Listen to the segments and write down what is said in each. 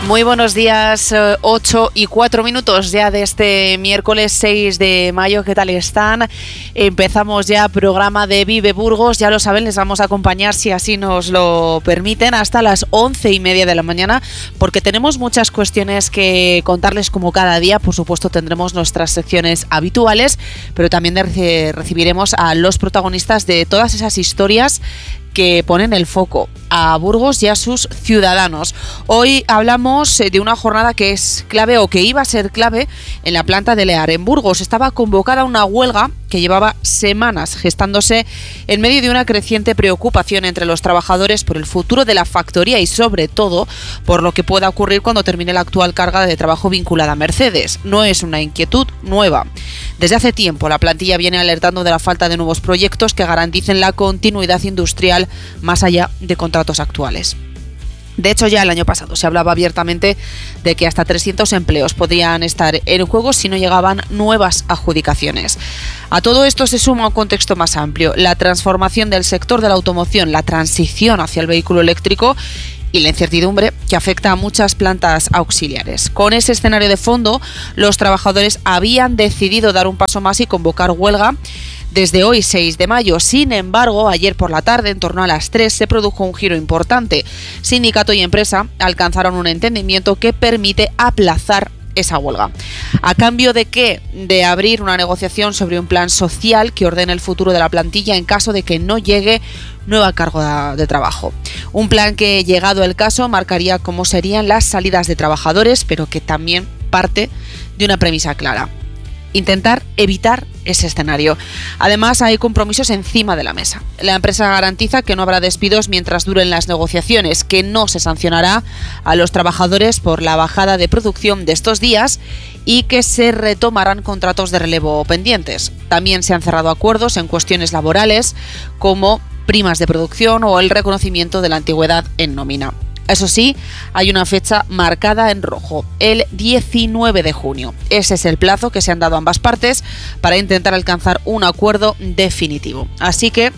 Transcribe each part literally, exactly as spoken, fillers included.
Muy buenos días, ocho y cuatro minutos ya de este miércoles seis de mayo. ¿Qué tal están? Empezamos ya programa de Vive Burgos, ya lo saben, les vamos a acompañar, si así nos lo permiten, hasta las once y media de la mañana, porque tenemos muchas cuestiones que contarles como cada día. Por supuesto tendremos nuestras secciones habituales, pero también reci- recibiremos a los protagonistas de todas esas historias que ponen el foco a Burgos y a sus ciudadanos. Hoy hablamos de una jornada que es clave o que iba a ser clave en la planta de Lear. En Burgos estaba convocada una huelga que llevaba semanas gestándose en medio de una creciente preocupación entre los trabajadores por el futuro de la factoría y sobre todo por lo que pueda ocurrir cuando termine la actual carga de trabajo vinculada a Mercedes. No es una inquietud nueva. Desde hace tiempo la plantilla viene alertando de la falta de nuevos proyectos que garanticen la continuidad industrial más allá de contratos actuales. De hecho, ya el año pasado se hablaba abiertamente de que hasta trescientos empleos podrían estar en juego si no llegaban nuevas adjudicaciones. A todo esto se suma un contexto más amplio: la transformación del sector de la automoción, la transición hacia el vehículo eléctrico y la incertidumbre que afecta a muchas plantas auxiliares. Con ese escenario de fondo, los trabajadores habían decidido dar un paso más y convocar huelga desde hoy, seis de mayo. Sin embargo, ayer por la tarde, en torno a las tres, se produjo un giro importante. Sindicato y empresa alcanzaron un entendimiento que permite aplazar esa huelga. ¿A cambio de qué? De abrir una negociación sobre un plan social que ordene el futuro de la plantilla en caso de que no llegue nueva carga de trabajo. Un plan que, llegado el caso, marcaría cómo serían las salidas de trabajadores, pero que también parte de una premisa clara: intentar evitar ese escenario. Además, hay compromisos encima de la mesa. La empresa garantiza que no habrá despidos mientras duren las negociaciones, que no se sancionará a los trabajadores por la bajada de producción de estos días y que se retomarán contratos de relevo pendientes. También se han cerrado acuerdos en cuestiones laborales como primas de producción o el reconocimiento de la antigüedad en nómina. Eso sí, hay una fecha marcada en rojo: el diecinueve de junio. Ese es el plazo que se han dado ambas partes para intentar alcanzar un acuerdo definitivo. Así que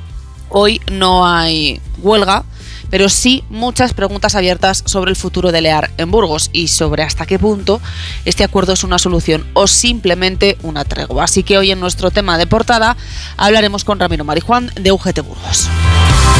hoy no hay huelga, pero sí muchas preguntas abiertas sobre el futuro de Lear en Burgos y sobre hasta qué punto este acuerdo es una solución o simplemente una tregua. Así que hoy, en nuestro tema de portada, hablaremos con Ramiro Marijuán de U G T Burgos.